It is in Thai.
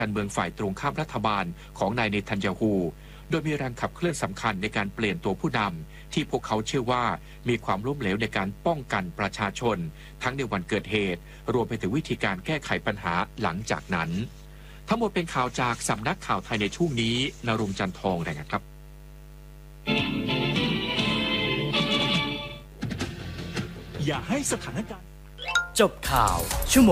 การเมืองฝ่ายตรงข้ามรัฐบาลของนายเนทันยาฮูโดยมีแรงขับเคลื่อนสำคัญในการเปลี่ยนตัวผู้นำที่พวกเขาเชื่อว่ามีความล้มเหลวในการป้องกันประชาชนทั้งในวันเกิดเหตุรวมไปถึงวิธีการแก้ไขปัญหาหลังจากนั้นทั้งหมดเป็นข่าวจากสำนักข่าวไทยในช่วงนี้นรงค์จันทร์ทองรายงานครับอย่าให้สถานการณ์จบข่าวชั่วโมง